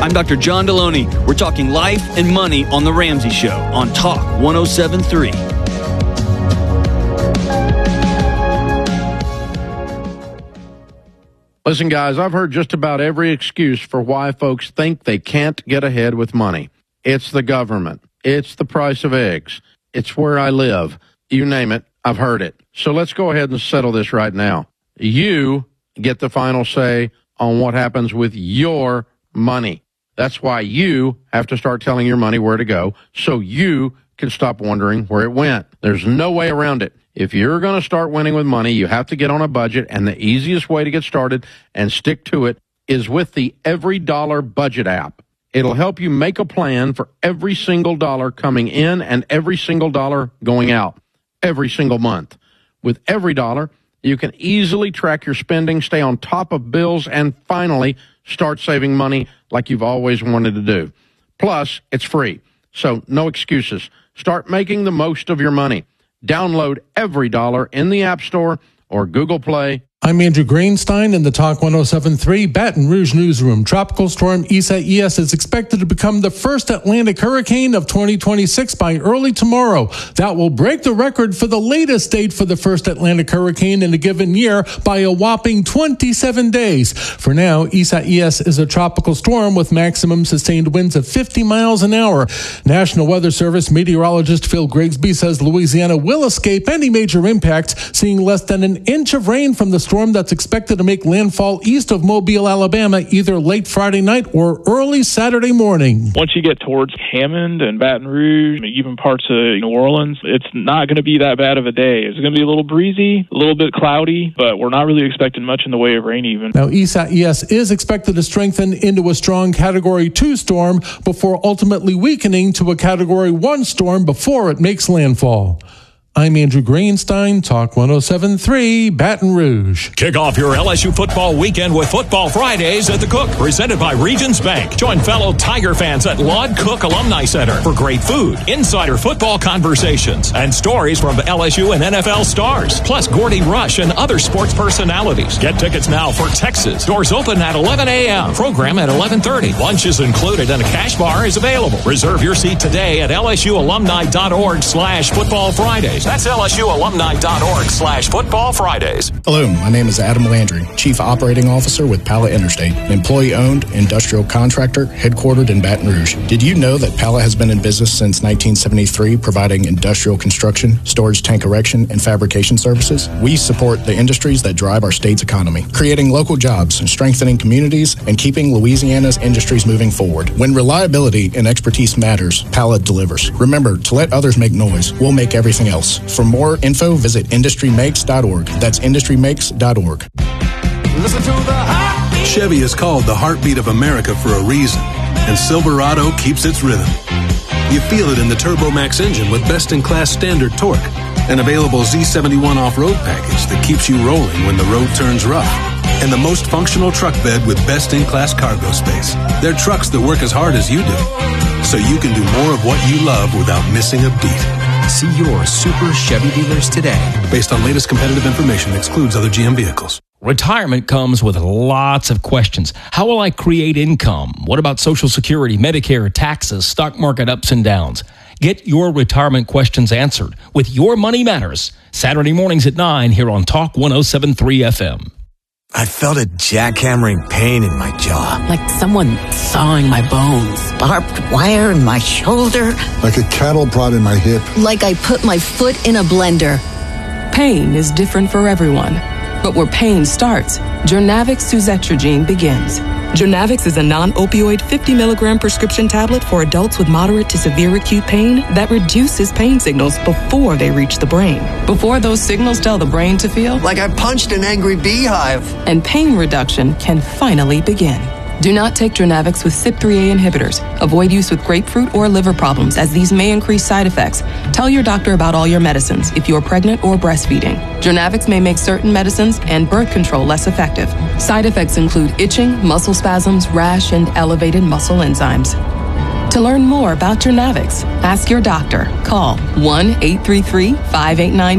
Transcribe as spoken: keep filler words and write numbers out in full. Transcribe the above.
I'm Doctor John Deloney. We're talking life and money on The Ramsey Show on Talk one oh seven point three. Listen, guys, I've heard just about every excuse for why folks think they can't get ahead with money. It's the government. It's the price of eggs. It's where I live. You name it, I've heard it. So let's go ahead and settle this right now. You get the final say on what happens with your money. That's why you have to start telling your money where to go so you can stop wondering where it went. There's no way around it. If you're going to start winning with money, you have to get on a budget, and the easiest way to get started and stick to it is with the Every Dollar Budget app. It'll help you make a plan for every single dollar coming in and every single dollar going out every single month. With Every Dollar, you can easily track your spending, stay on top of bills, and finally start saving money like you've always wanted to do. Plus, it's free, so no excuses. Start making the most of your money. Download Every Dollar in the App Store or Google Play. I'm Andrew Greenstein in the Talk one oh seven point three Baton Rouge newsroom. Tropical storm Isaias is expected to become the first Atlantic hurricane of twenty twenty-six by early tomorrow. That will break the record for the latest date for the first Atlantic hurricane in a given year by a whopping twenty-seven days. For now, Isaias is a tropical storm with maximum sustained winds of fifty miles an hour. National Weather Service meteorologist Phil Grigsby says Louisiana will escape any major impact, seeing less than an inch of rain from the storm that's expected to make landfall east of Mobile, Alabama, either late Friday night or early Saturday morning. Once you get towards Hammond and Baton Rouge, even parts of New Orleans, it's not going to be that bad of a day. It's going to be a little breezy, a little bit cloudy, but we're not really expecting much in the way of rain even. Now, Isaias is expected to strengthen into a strong Category two storm before ultimately weakening to a Category one storm before it makes landfall. I'm Andrew Greenstein, Talk one oh seven point three, Baton Rouge. Kick off your L S U football weekend with Football Fridays at the Cook, presented by Regions Bank. Join fellow Tiger fans at Lod Cook Alumni Center for great food, insider football conversations, and stories from L S U and N F L stars, plus Gordy Rush and other sports personalities. Get tickets now for Texas. Doors open at eleven a.m. Program at eleven thirty. Lunch is included and a cash bar is available. Reserve your seat today at lsualumni.org slash football Fridays. That's lsualumni.org slash football Fridays. Hello, my name is Adam Landry, Chief Operating Officer with Pala Interstate, an employee-owned industrial contractor headquartered in Baton Rouge. Did you know that Pala has been in business since nineteen seventy-three, providing industrial construction, storage tank erection, and fabrication services? We support the industries that drive our state's economy, creating local jobs, strengthening communities, and keeping Louisiana's industries moving forward. When reliability and expertise matters, Pala delivers. Remember, to let others make noise, we'll make everything else. For more info, visit industry makes dot org. That's industry makes dot org. Listen to the heartbeat. Chevy is called the heartbeat of America for a reason, and Silverado keeps its rhythm. You feel it in the TurboMax engine with best-in-class standard torque, an available Z seventy-one off-road package that keeps you rolling when the road turns rough, and the most functional truck bed with best-in-class cargo space. They're trucks that work as hard as you do, so you can do more of what you love without missing a beat. See your Super Chevy dealers today. Based on latest competitive information, excludes other G M vehicles. Retirement comes with lots of questions. How will I create income? What about Social Security, Medicare, taxes, stock market ups and downs? Get your retirement questions answered with Your Money Matters. Saturday mornings at nine here on Talk one oh seven point three F M. I felt a jackhammering pain in my jaw. Like someone sawing my bones. Barbed wire in my shoulder. Like a cattle prod in my hip. Like I put my foot in a blender. Pain is different for everyone. But where pain starts, Journavx Suzetrigine begins. Journavx is a non-opioid fifty milligram prescription tablet for adults with moderate to severe acute pain that reduces pain signals before they reach the brain. Before those signals tell the brain to feel like I punched an angry beehive. And pain reduction can finally begin. Do not take Journavx with C Y P three A inhibitors. Avoid use with grapefruit or liver problems, as these may increase side effects. Tell your doctor about all your medicines if you are pregnant or breastfeeding. Journavx may make certain medicines and birth control less effective. Side effects include itching, muscle spasms, rash, and elevated muscle enzymes. To learn more about Journavx, ask your doctor. Call one eight three three, five eight nine